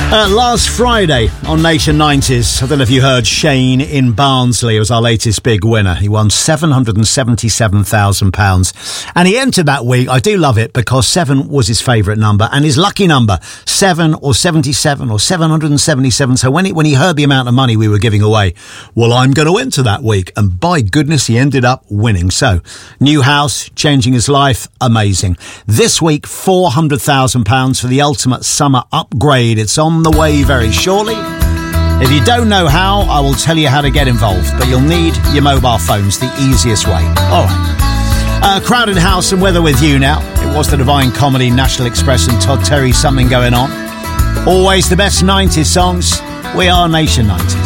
Last Friday on Nation 90s, I don't know if you heard, Shane in Barnsley was our latest big winner. He won £777,000. And he entered that week. I do love it because 7 was his favourite number and his lucky number, 7 or 77 or 777. So when he heard the amount of money we were giving away, well, I'm going to enter that week. And by goodness, he ended up winning. So, new house, changing his life, amazing. This week, £400,000 for the ultimate summer upgrade. It's on the way very shortly. If you don't know how, I will tell you how to get involved, but you'll need your mobile phones, the easiest way. All right. Crowded House and Weather with you now. It was the Divine Comedy, National Express and Todd Terry, Something Going On. Always the best 90s songs. We are Nation 90s.